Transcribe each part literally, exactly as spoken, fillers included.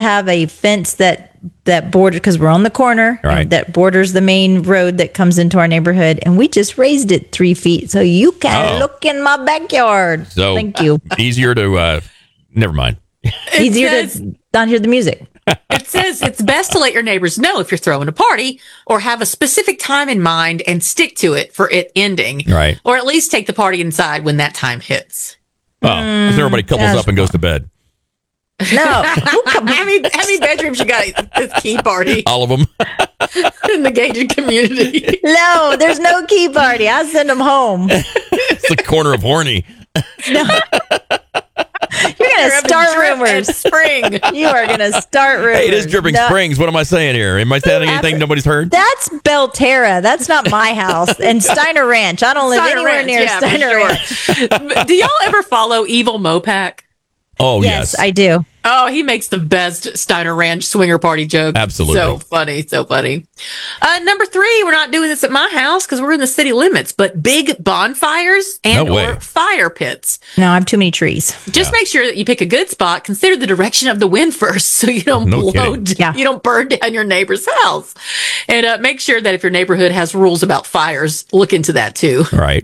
have a fence that that border because we're on the corner Right. that borders the main road that comes into our neighborhood, and we just raised it three feet so you can Oh. look in my backyard. So Thank you. easier to. Uh, never mind. Easier says- to not hear the music. It says it's best to let your neighbors know if you're throwing a party or have a specific time in mind and stick to it for it ending. Right. Or at least take the party inside when that time hits. Oh, 'cause everybody couples that's up and goes to bed. No, how, many, how many bedrooms you got at this key party All of them. in the gated community? no, there's no key party. I send them home. It's the corner of horny. You're gonna start rumors. Spring. You are gonna start rumors. Hey, it is Dripping No, Springs. What am I saying here? Am I saying anything nobody's heard? That's Belterra. That's not my house. And Steiner Ranch. I don't live Steiner anywhere Ranch, near yeah, for Steiner sure. Ranch. Do y'all ever follow Evil Mopac? Oh, Yes, yes. I do. Oh, he makes the best Steiner Ranch swinger party joke. Absolutely. So funny. So funny. Uh, number three, we're not doing this at my house because we're in the city limits, but big bonfires and No way. or fire pits. No, I have too many trees. Just make sure that you pick a good spot. Consider the direction of the wind first so you don't No blow, kidding. d- Yeah. you don't burn down your neighbor's house. And uh, make sure that if your neighborhood has rules about fires, look into that too. Right.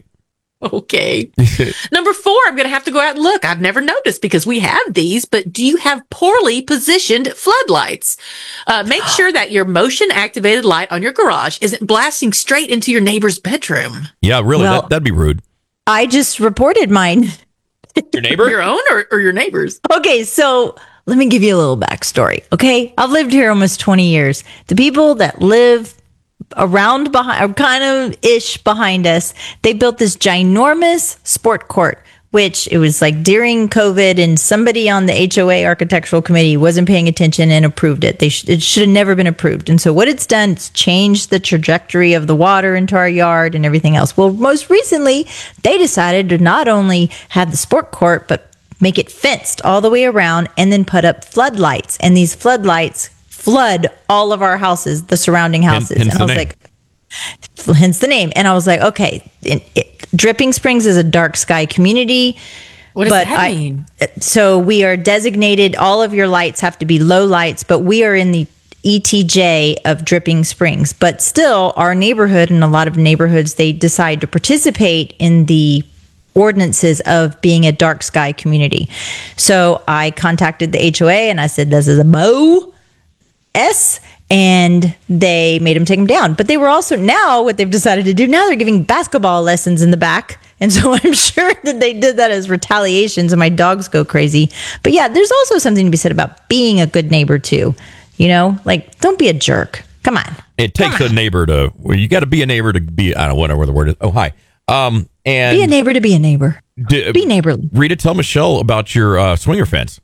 Okay. Number four, I'm going to have to go out and look. I've never noticed because we have these, but do you have poorly positioned floodlights? Uh, make sure that your motion activated light on your garage isn't blasting straight into your neighbor's bedroom. Yeah, really. Well- that, that'd be rude. I just reported mine. Your neighbor? Your own or, or your neighbor's? Okay, so let me give you a little backstory. Okay, I've lived here almost twenty years. The people that live around behind, or kind of ish behind us, they built this ginormous sport court, which it was like during COVID, and somebody on the H O A architectural committee wasn't paying attention and approved it. They sh- it should have never been approved. And so what it's done, it's changed the trajectory of the water into our yard and everything else. Well, most recently, they decided to not only have the sport court, but make it fenced all the way around and then put up floodlights. And these floodlights flood all of our houses, the surrounding houses. hence and the I was name. like, hence the name. And I was like, okay, it, it, Dripping Springs is a dark sky community. What does but that I- mean? So we are designated, all of your lights have to be low lights, but we are in the E T J of Dripping Springs. But still, our neighborhood and a lot of neighborhoods, they decide to participate in the ordinances of being a dark sky community. So I contacted the H O A and I said, this is a B O S, and they made him take them down. But they were also, now what they've decided to do, now they're giving basketball lessons in the back. And so I'm sure that they did that as retaliation, so my dogs go crazy. But yeah, there's also something to be said about being a good neighbor too. You know, like, don't be a jerk. Come on. It takes a neighbor to, well, you got to be a neighbor to be, I don't know, whatever the word is. Oh, hi. Um, and Be a neighbor to be a neighbor. d- Be neighborly. Rita, tell Michelle about your uh, swinger fence.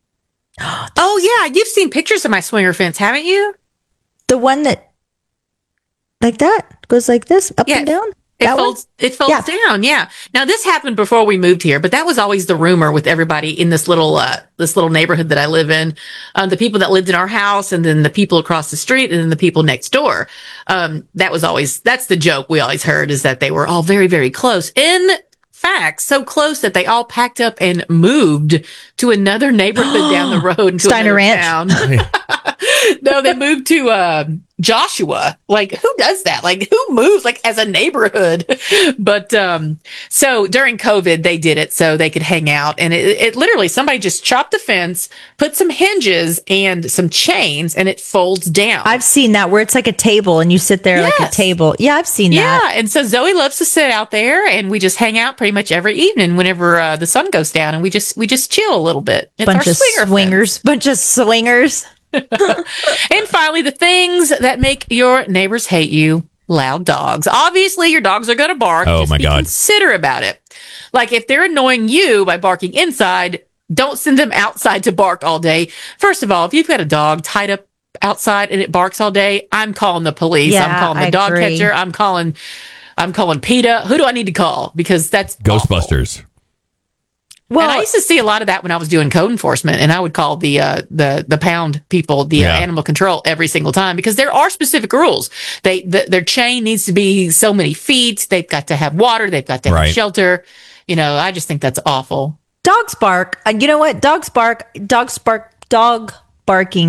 Oh, yeah. You've seen pictures of my swinger fence, haven't you? The one that, like that, goes like this, up Yeah. and down. It That one? folds. It folds Yeah. down. Yeah. Now this happened before we moved here, but that was always the rumor with everybody in this little uh, this little neighborhood that I live in. Um, the people that lived in our house, and then the people across the street, and then the people next door. Um, that was always that's the joke we always heard, is that they were all very very close. In fact, so close that they all packed up and moved to another neighborhood down the road, to Steiner another Ranch. town. No, they moved to uh, Joshua. Like, who does that? Like, who moves like as a neighborhood? But um, so during COVID, they did it so they could hang out, and it, it literally somebody just chopped the fence, put some hinges and some chains, and it folds down. I've seen that where it's like a table and you sit there like a Yes. table. Yeah, I've seen yeah, that. and so Zoe loves to sit out there, and we just hang out pretty much every evening whenever uh, the sun goes down, and we just we just chill a little bit. It's Bunch our of swinger fence. swingers, bunch of swingers. And finally, the things that make your neighbors hate you: loud dogs. Obviously, your dogs are going to bark. Oh, Just my be God. Consider about it. Like, if they're annoying you by barking inside, don't send them outside to bark all day. First of all, if you've got a dog tied up outside and it barks all day, I'm calling the police. Yeah, I'm calling the I dog agree. catcher. I'm calling. I'm calling PETA. Who do I need to call? Because that's awful. Ghostbusters. Well, And I used to see a lot of that when I was doing code enforcement, and I would call the uh, the the pound people, the Yeah. uh, animal control, every single time, because there are specific rules. They the, their chain needs to be so many feet. They've got to have water. They've got to have Right. shelter. You know, I just think that's awful. dogs bark. Uh, you know what? Dogs bark. Dogs bark. Dog barking